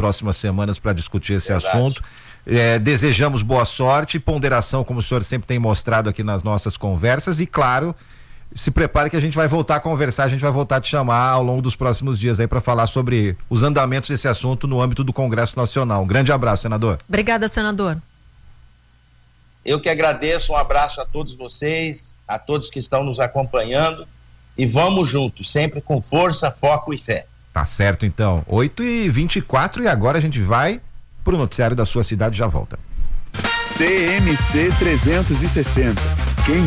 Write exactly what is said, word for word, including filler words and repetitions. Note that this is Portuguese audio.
próximas semanas para discutir esse Verdade. assunto. É, desejamos boa sorte, ponderação, como o senhor sempre tem mostrado aqui nas nossas conversas, e claro, se prepare que a gente vai voltar a conversar, a gente vai voltar a te chamar ao longo dos próximos dias aí para falar sobre os andamentos desse assunto no âmbito do Congresso Nacional. Um grande abraço, senador. Obrigada, senador. Eu que agradeço, um abraço a todos vocês, a todos que estão nos acompanhando, e vamos juntos, sempre com força, foco e fé. Tá certo, então. oito e vinte e quatro e agora a gente vai pro noticiário da sua cidade e já volta. T M C trezentos e sessenta. Quem